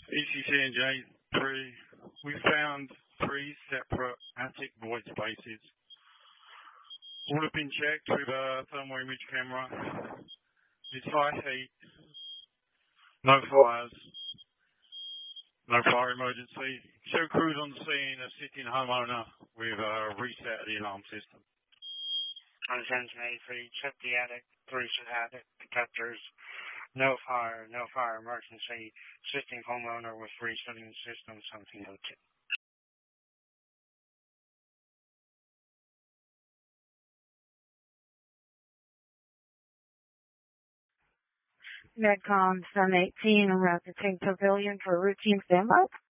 ECC and J3, we found 3 separate attic void spaces. All have been checked with a thermal image camera. It's high heat, no fires, no fire emergency. Show crews on the scene, a sitting homeowner with a reset of the alarm system. Attention A3, check the attic, 3 attic detectors. No fire emergency. Assisting homeowner with resetting system, something okay. Medcom Sun 18, Rapid Tank Pavilion for routine standby.